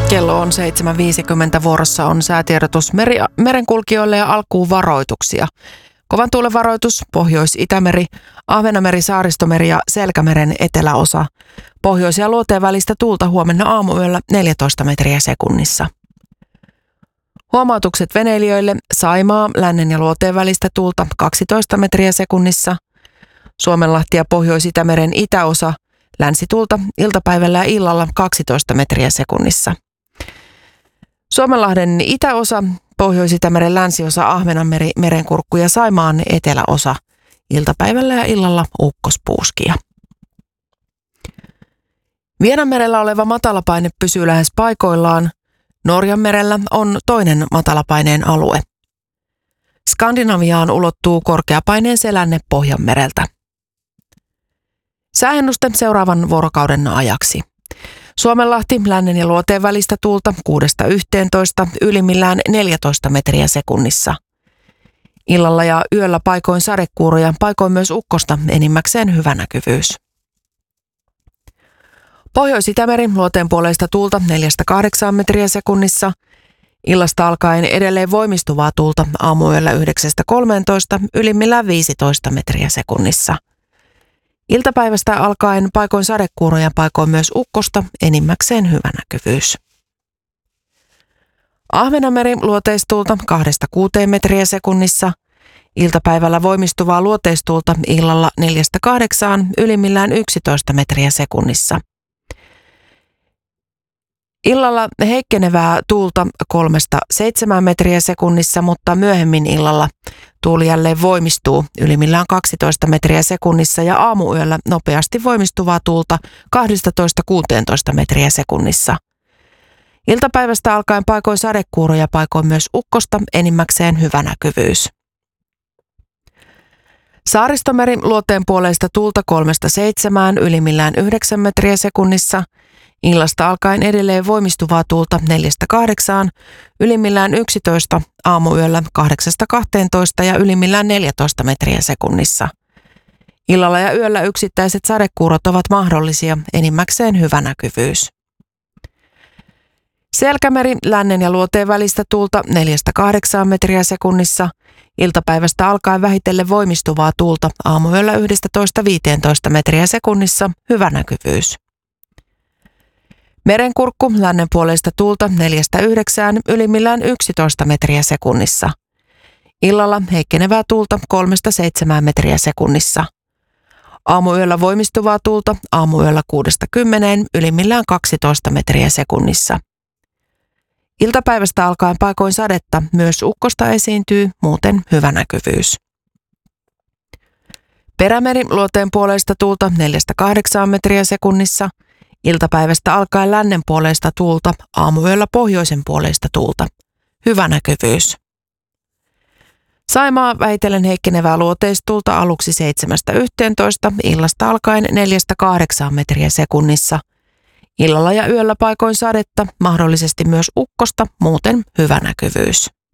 Kello on 7.50, vuorossa on säätiedotus merenkulkijoille ja alkuun varoituksia. Kovan tuulen varoitus, Pohjois-Itämeri, Ahvenanmeri, Saaristomeri ja Selkämeren eteläosa. Pohjois- ja luoteen välistä tuulta huomenna aamuyöllä 14 metriä sekunnissa. Huomautukset veneilijöille: Saimaa, lännen ja luoteen välistä tuulta 12 metriä sekunnissa. Suomenlahti ja Pohjois-Itämeren itäosa, länsituulta iltapäivällä ja illalla 12 metriä sekunnissa. Suomenlahden itäosa, Pohjois-Itämeren länsiosa, Ahvenanmeri, Merenkurkku ja Saimaan eteläosa, iltapäivällä ja illalla ukkospuuskia. Vienanmerellä oleva matalapaine pysyy lähes paikoillaan. Norjanmerellä on toinen matalapaineen alue. Skandinaviaan ulottuu korkeapaineen selänne Pohjanmereltä. Sääennuste seuraavan vuorokauden ajaksi. Suomenlahti, lännen ja luoteen välistä tuulta 6–11, ylimmillään 14 metriä sekunnissa. Illalla ja yöllä paikoin sadekuuroja, paikoin myös ukkosta, enimmäkseen hyvä näkyvyys. Pohjois-Itämeri, luoteen puoleista tuulta 4–8 metriä sekunnissa. Illasta alkaen edelleen voimistuvaa tuulta, aamuyöllä 9–13, ylimmillään 15 metriä sekunnissa. Iltapäivästä alkaen paikoin sadekuuroja, paikoin myös ukkosta, enimmäkseen hyvä näkyvyys. Ahvenanmeri, luoteistuulta 2–6 metriä sekunnissa. Iltapäivällä voimistuvaa luoteistuulta, illalla 4–8, ylimmillään 11 metriä sekunnissa. Illalla heikkenevää tuulta 3–7 metriä sekunnissa, mutta myöhemmin illalla tuuli jälleen voimistuu, ylimmillään 12 metriä sekunnissa, ja aamuyöllä nopeasti voimistuvaa tuulta 12–16 metriä sekunnissa. Iltapäivästä alkaen paikoin sadekuuroja, paikoin myös ukkosta, enimmäkseen hyvä näkyvyys. Saaristomeri, luoteen puoleista tuulta 3–7, ylimmillään 9 metriä sekunnissa. Illasta alkaen edelleen voimistuvaa tuulta 4–8, ylimmillään 11, aamuyöllä 8–12 ja ylimmillään 14 metriä sekunnissa. Illalla ja yöllä yksittäiset sadekuurot ovat mahdollisia, enimmäkseen hyvä näkyvyys. Selkämeri, lännen ja luoteen välistä tuulta 4–8 metriä sekunnissa. Iltapäivästä alkaen vähitellen voimistuvaa tuulta, aamuyöllä 11–15 metriä sekunnissa, hyvä näkyvyys. Merenkurkku, lännen puoleista tuulta 4–9, ylimmillään 11 metriä sekunnissa. Illalla heikkenevää tuulta 3–7 metriä sekunnissa. Aamuyöllä voimistuvaa tuulta, aamuyöllä 6–10, ylimmillään 12 metriä sekunnissa. Iltapäivästä alkaen paikoin sadetta, myös ukkosta esiintyy, muuten hyvä näkyvyys. Perämeri, luoteen puoleista tuulta 4–8 metriä sekunnissa. Iltapäivästä alkaen lännen puoleista tuulta, aamuyöllä pohjoisen puoleista tuulta. Hyvä näkyvyys. Saimaa, vähitellen heikkenevää luoteistuulta aluksi 7–11, illasta alkaen 4–8 metriä sekunnissa. Illalla ja yöllä paikoin sadetta, mahdollisesti myös ukkosta, muuten hyvä näkyvyys.